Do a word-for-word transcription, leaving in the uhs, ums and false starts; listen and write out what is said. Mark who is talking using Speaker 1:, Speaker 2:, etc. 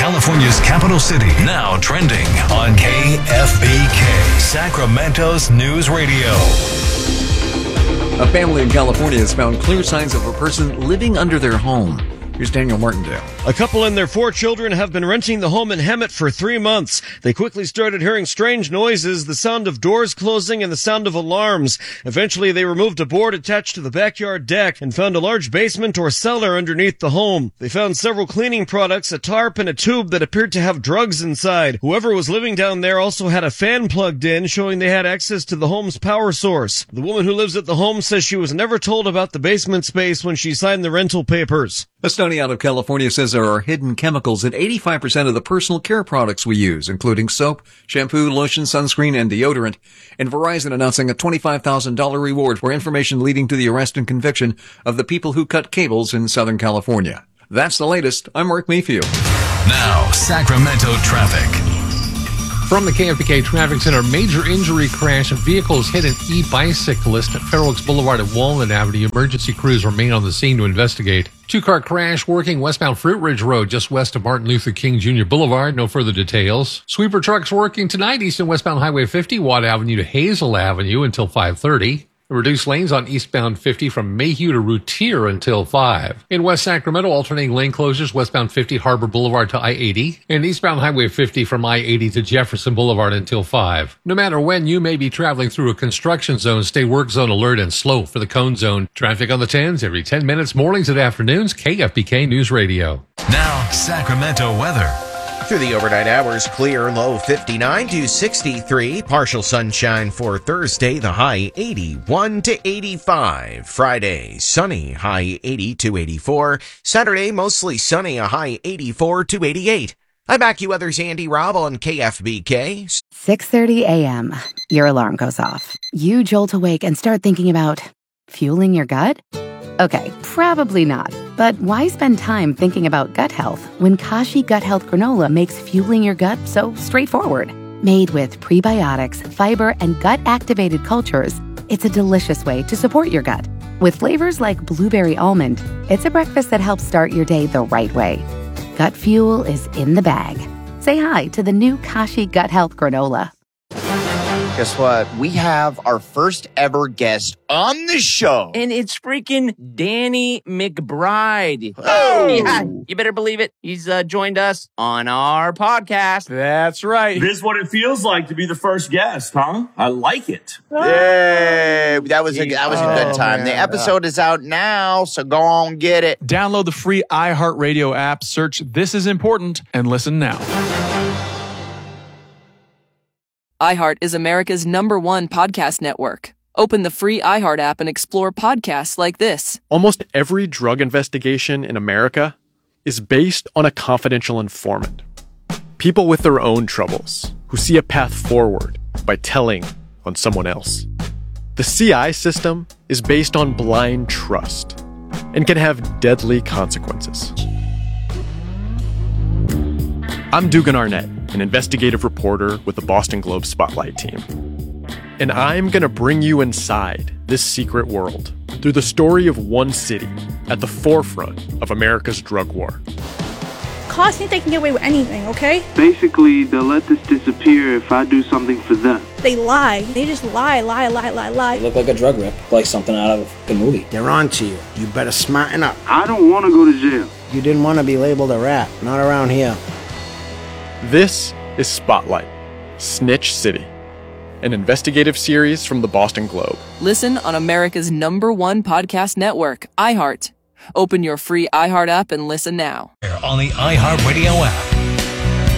Speaker 1: California's capital city, now trending on K F B K, Sacramento's News Radio.
Speaker 2: A family in California has found clear signs of a person living under their home. Here's Daniel Martindale.
Speaker 3: A couple and their four children have been renting the home in Hemet for three months. They quickly started hearing strange noises, the sound of doors closing and the sound of alarms. Eventually, they removed a board attached to the backyard deck and found a large basement or cellar underneath the home. They found several cleaning products, a tarp, and a tube that appeared to have drugs inside. Whoever was living down there also had a fan plugged in, showing they had access to the home's power source. The woman who lives at the home says she was never told about the basement space when she signed the rental papers.
Speaker 2: A study out of California says there are hidden chemicals in eighty-five percent of the personal care products we use, including soap, shampoo, lotion, sunscreen, and deodorant. And Verizon announcing a twenty-five thousand dollars reward for information leading to the arrest and conviction of the people who cut cables in Southern California. That's the latest. I'm Mark Mayfield.
Speaker 1: Now, Sacramento traffic.
Speaker 4: From the K F B K Traffic Center, major injury crash. A vehicle has hit an e-bicyclist at Fair Oaks Boulevard at Walnut Avenue. Emergency crews remain on the scene to investigate. Two-car crash working westbound Fruit Ridge Road just west of Martin Luther King Junior Boulevard. No further details. Sweeper trucks working tonight east and westbound Highway fifty, Watt Avenue to Hazel Avenue until five thirty. Reduced lanes on eastbound fifty from Mayhew to Routier until five. In West Sacramento, alternating lane closures westbound fifty Harbor Boulevard to I eighty and eastbound Highway fifty from I eighty to Jefferson Boulevard until five. No matter when you may be traveling through a construction zone, stay work zone alert and slow for the cone zone. Traffic on the tens every ten minutes, mornings and afternoons. K F B K News Radio.
Speaker 1: Now, Sacramento weather.
Speaker 5: Through the overnight hours, clear, low fifty-nine to sixty-three. Partial sunshine for Thursday, the high eighty-one to eighty-five. Friday, sunny, high eighty to eighty-four. Saturday, mostly sunny, a high eighty-four to eighty-eight. I'm AccuWeather's Andy Robb on K F B K.
Speaker 6: six thirty a.m. Your alarm goes off. You jolt awake and start thinking about fueling your gut? Okay, probably not. But why spend time thinking about gut health when Kashi Gut Health Granola makes fueling your gut so straightforward? Made with prebiotics, fiber, and gut-activated cultures, it's a delicious way to support your gut. With flavors like blueberry almond, it's a breakfast that helps start your day the right way. Gut fuel is in the bag. Say hi to the new Kashi Gut Health Granola.
Speaker 7: Guess what? We have our first ever guest on the show.
Speaker 8: And it's freaking Danny McBride.
Speaker 7: Oh!
Speaker 8: Yeah, you better believe it. He's uh, joined us on our podcast.
Speaker 9: That's right.
Speaker 10: This is what it feels like to be the first guest, huh? I like it.
Speaker 7: Yay! That was a, that was a good
Speaker 9: Oh,
Speaker 7: time.
Speaker 9: man.
Speaker 7: The episode is out now, so go on get it.
Speaker 9: Download the free iHeartRadio app, search This Is Important, and listen now.
Speaker 11: iHeart is America's number one podcast network. Open the free iHeart app and explore podcasts like this.
Speaker 12: Almost every drug investigation in America is based on a confidential informant. People with their own troubles who see a path forward by telling on someone else. The C I system is based on blind trust and can have deadly consequences. I'm Dugan Arnett, an investigative reporter with the Boston Globe Spotlight team. And I'm going to bring you inside this secret world through the story of one city at the forefront of America's drug war.
Speaker 13: Cops think they can get away with anything, okay?
Speaker 14: Basically, they'll let this disappear if I do something for them.
Speaker 13: They lie. They just lie, lie, lie, lie, lie.
Speaker 15: They look like a drug rip, like something out of the movie.
Speaker 16: They're on to you. You better smarten up.
Speaker 14: I don't want to go to jail.
Speaker 16: You didn't want to be labeled a rat. Not around here.
Speaker 12: This is Spotlight, Snitch City, an investigative series from the Boston Globe.
Speaker 11: Listen on America's number one podcast network, iHeart. Open your free iHeart app and listen now.
Speaker 1: On the iHeartRadio app,